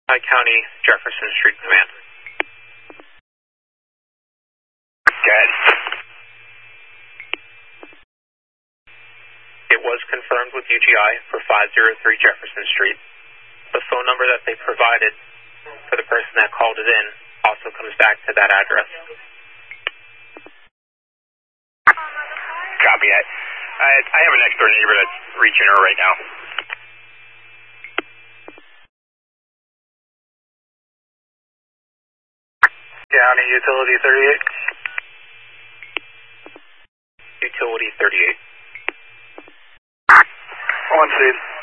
High County, Jefferson Street Command. Good. It was confirmed with UGI for 503 Jefferson Street. The phone number that they provided for the person that called it in also comes back to that address. Copy that. I have a next door neighbor that's reaching her right now. County, Utility 38. Utility 38. One seed.